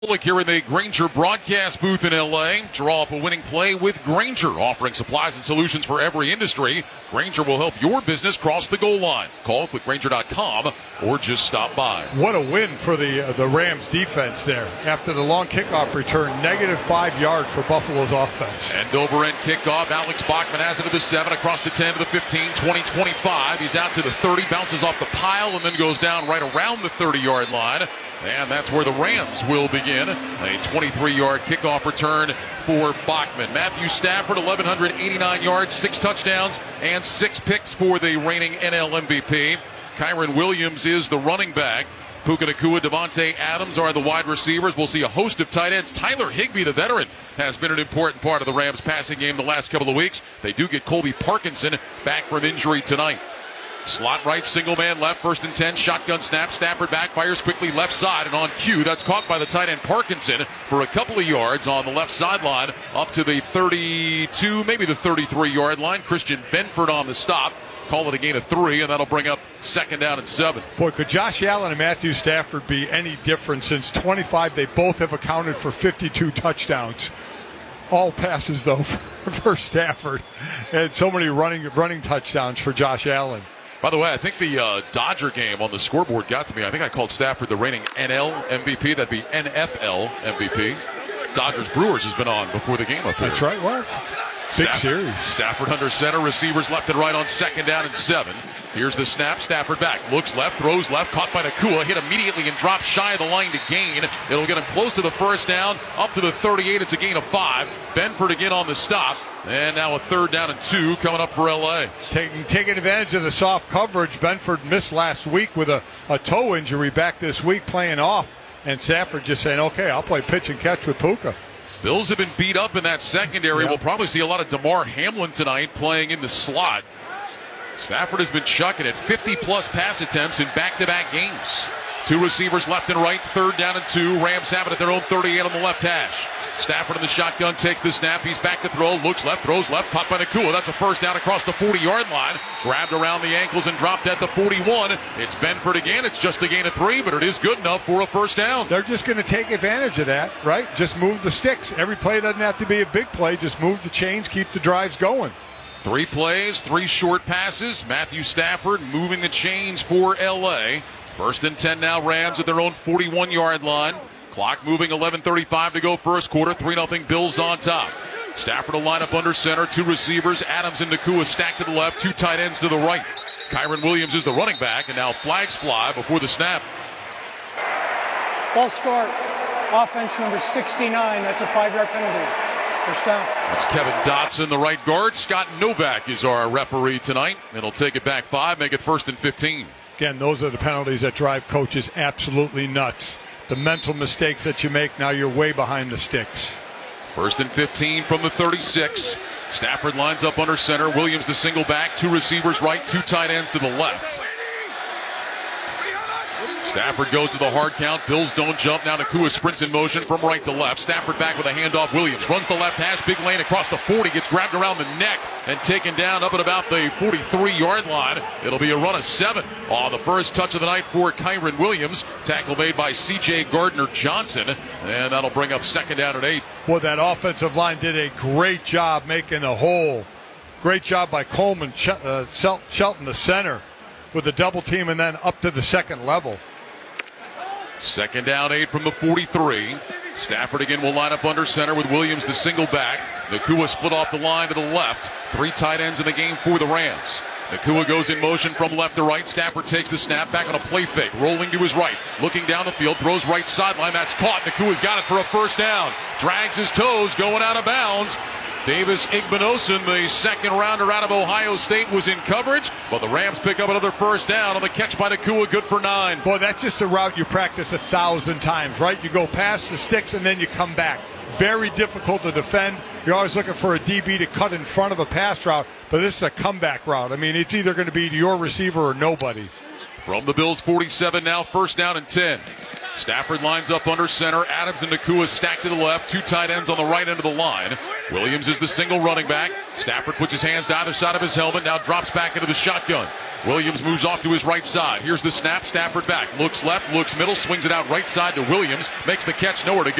Here in the Grainger broadcast booth in L.A. Draw up a winning play with Grainger, offering supplies and solutions for every industry. Grainger will help your business cross the goal line. Call clickgrainger.com or just stop by. What a win for the Rams defense there. After the long kickoff return, -5 yards for Buffalo's offense. End over end kickoff. Alex Bachman has it to the 7, across the 10 to the 15, 20, 25. He's out to the 30, bounces off the pile, and then goes down right around the 30-yard line. And that's where the Rams will begin. A 23-yard kickoff return for Bachman. Matthew Stafford, 1,189 yards, 6 touchdowns, and 6 picks for the reigning NL MVP. Kyren Williams is the running back. Puka Nacua, Devontae Adams are the wide receivers. We'll see a host of tight ends. Tyler Higbee, the veteran, has been an important part of the Rams' passing game the last couple of weeks. They do get Colby Parkinson back from injury tonight. Slot right, single man left, 1st and 10, shotgun snap, Stafford back, fires quickly left side, and on cue, that's caught by the tight end Parkinson for a couple of yards on the left sideline, up to the 32, maybe the 33-yard line. Christian Benford on the stop. Call it a gain of 3, and that'll bring up 2nd down and 7. Boy, could Josh Allen and Matthew Stafford be any different? Since 25, they both have accounted for 52 touchdowns. All passes, though, for Stafford, and so many running touchdowns for Josh Allen. By the way, I think the Dodger game on the scoreboard got to me. I think I called Stafford the reigning NL MVP. That'd be NFL MVP. Dodgers-Brewers has been on before the game up there. That's right. What? Big series. Stafford under center, receivers left and right on 2nd down and 7. Here's the snap. Stafford back. Looks left, throws left, caught by Nacua, hit immediately and dropped shy of the line to gain. It'll get him close to the 1st down, up to the 38. It's a gain of 5. Benford again on the stop. And now a 3rd down and 2 coming up for L.A. Taking advantage of the soft coverage. Benford missed last week with a toe injury, back this week playing off. And Stafford just saying, okay, I'll play pitch and catch with Puka. Bills have been beat up in that secondary. We'll probably see a lot of DeMar Hamlin tonight playing in the slot. Stafford has been chucking at 50-plus pass attempts in back-to-back games. 2 receivers left and right, 3rd down and 2. Rams have it at their own 38 on the left hash. Stafford in the shotgun, takes the snap. He's back to throw. Looks left, throws left. Caught by Nacua. That's a 1st down across the 40-yard line. Grabbed around the ankles and dropped at the 41. It's Benford again. It's just a gain of 3, but it is good enough for a 1st down. They're just going to take advantage of that, right? Just move the sticks. Every play doesn't have to be a big play. Just move the chains, keep the drives going. 3 plays, 3 short passes. Matthew Stafford moving the chains for L.A. 1st and 10 now, Rams at their own 41-yard line. Clock moving, 11:35 to go first quarter. 3-0 Bills on top. Stafford will line up under center. 2 receivers, Adams and Nacua stacked to the left. 2 tight ends to the right. Kyren Williams is the running back, and now flags fly before the snap. False start. Offense number 69. That's a 5-yard penalty. First down. That's Kevin Dotson, the right guard. Scott Novak is our referee tonight. It'll take it back 5, make it 1st and 15. Again, those are the penalties that drive coaches absolutely nuts. The mental mistakes that you make, now you're way behind the sticks. 1st and 15 from the 36. Stafford lines up under center. Williams the single back. 2 receivers right, 2 tight ends to the left. Stafford goes to the hard count. Bills don't jump. Now Nacua sprints in motion from right to left. Stafford back with a handoff. Williams runs the left hash. Big lane across the 40. Gets grabbed around the neck and taken down up at about the 43-yard line. It'll be a run of 7 on the first touch of the night for Kyren Williams. Tackle made by C.J. Gardner-Johnson. And that'll bring up 2nd down and 8. Boy, that offensive line did a great job making a hole. Great job by Coleman, Shelton, the center, with the double team and then up to the 2nd level. 2nd down 8 from the 43. Stafford again will line up under center with Williams the single back. Nacua split off the line to the left. 3 tight ends in the game for the Rams. Nacua goes in motion from left to right. Stafford takes the snap back on a play fake. Rolling to his right. Looking down the field. Throws right sideline. That's caught. Nakua's got it for a 1st down. Drags his toes. Going out of bounds. Davis Igbinosun, the 2nd rounder out of Ohio State, was in coverage, but the Rams pick up another 1st down on the catch by Nacua, good for 9. Boy, that's just a route you practice 1,000 times, right? You go past the sticks and then you come back. Very difficult to defend. You're always looking for a DB to cut in front of a pass route, but this is a comeback route. I mean, it's either going to be to your receiver or nobody. From the Bills' 47 now, 1st down and 10. Stafford lines up under center. Adams and Nacua stacked to the left. 2 tight ends on the right end of the line. Williams is the single running back. Stafford puts his hands to either side of his helmet. Now drops back into the shotgun. Williams moves off to his right side. Here's the snap. Stafford back. Looks left, looks middle, swings it out right side to Williams. Makes the catch, nowhere to go.